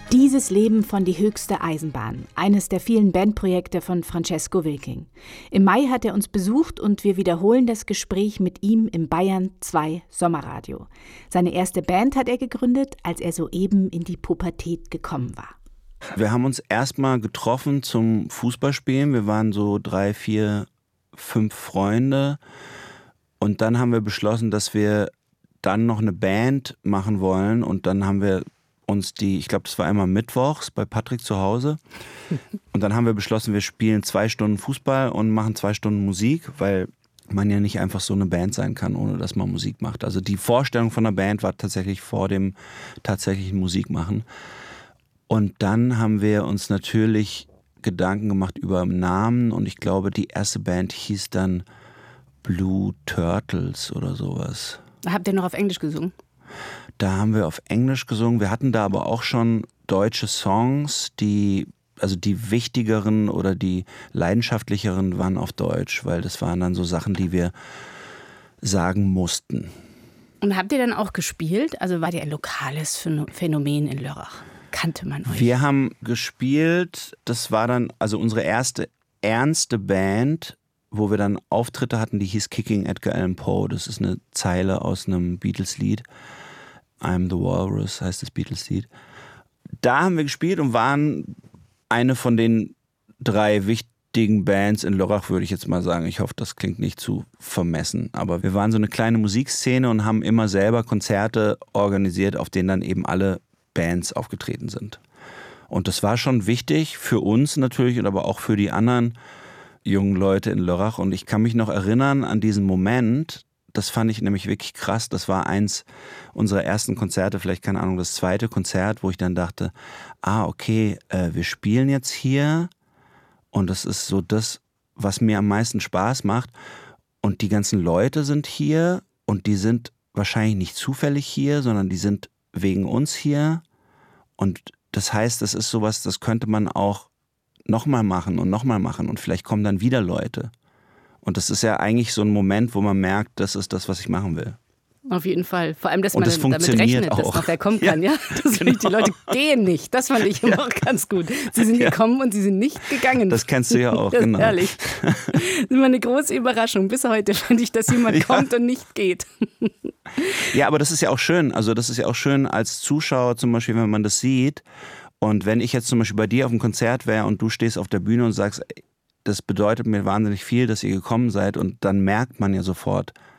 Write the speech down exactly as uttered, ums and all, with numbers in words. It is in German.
Dieses Leben von Die höchste Eisenbahn, eines der vielen Bandprojekte von Francesco Wilking. Im Mai hat er uns besucht und wir wiederholen das Gespräch mit ihm im Bayern zwei Sommerradio. Seine erste Band hat er gegründet, als er soeben in die Pubertät gekommen war. Wir haben uns erstmal getroffen zum Fußballspielen. Wir waren so drei, vier, fünf Freunde. Und dann haben wir beschlossen, dass wir dann noch eine Band machen wollen. Und dann haben wir uns die, ich glaube, das war einmal mittwochs bei Patrick zu Hause. Und dann haben wir beschlossen, wir spielen zwei Stunden Fußball und machen zwei Stunden Musik, weil man ja nicht einfach so eine Band sein kann, ohne dass man Musik macht. Also die Vorstellung von einer Band war tatsächlich vor dem tatsächlichen Musikmachen. Und dann haben wir uns natürlich Gedanken gemacht über Namen und ich glaube, die erste Band hieß dann Blue Turtles oder sowas. Habt ihr noch auf Englisch gesungen? Da haben wir auf Englisch gesungen. Wir hatten da aber auch schon deutsche Songs, die, also die wichtigeren oder die leidenschaftlicheren waren auf Deutsch, weil das waren dann so Sachen, die wir sagen mussten. Und habt ihr dann auch gespielt? Also war ihr ein lokales Phänomen in Lörrach? Kannte man euch? Wir haben gespielt, das war dann also unsere erste ernste Band, wo wir dann Auftritte hatten, die hieß Kicking Edgar Allan Poe. Das ist eine Zeile aus einem Beatles-Lied. I'm the Walrus heißt das Beatles-Lied. Da haben wir gespielt und waren eine von den drei wichtigen Bands in Lörrach, würde ich jetzt mal sagen. Ich hoffe, das klingt nicht zu vermessen. Aber wir waren so eine kleine Musikszene und haben immer selber Konzerte organisiert, auf denen dann eben alle Bands aufgetreten sind. Und das war schon wichtig für uns natürlich und aber auch für die anderen jungen Leute in Lörrach. Und ich kann mich noch erinnern an diesen Moment, das fand ich nämlich wirklich krass. Das war eins unserer ersten Konzerte, vielleicht keine Ahnung, das zweite Konzert, wo ich dann dachte, ah, okay, äh, wir spielen jetzt hier und das ist so das, was mir am meisten Spaß macht. Und die ganzen Leute sind hier und die sind wahrscheinlich nicht zufällig hier, sondern die sind wegen uns hier. Und das heißt, das ist sowas, das könnte man auch nochmal machen und nochmal machen und vielleicht kommen dann wieder Leute. Und das ist ja eigentlich so ein Moment, wo man merkt, das ist das, was ich machen will. Auf jeden Fall. Vor allem, dass und man das damit rechnet, dass noch wer kommen kann. Ja, ja? Das genau. Die Leute gehen nicht. Das fand ich immer ja. auch ganz gut. Sie sind ja. gekommen und sie sind nicht gegangen. Das kennst du ja auch, das genau. Ist herrlich. Das ist immer eine große Überraschung. Bis heute fand ich, dass jemand ja. kommt und nicht geht. Ja, aber das ist ja auch schön. Also das ist ja auch schön als Zuschauer zum Beispiel, wenn man das sieht. Und wenn ich jetzt zum Beispiel bei dir auf dem Konzert wäre und du stehst auf der Bühne und sagst, das bedeutet mir wahnsinnig viel, dass ihr gekommen seid und dann merkt man ja sofort,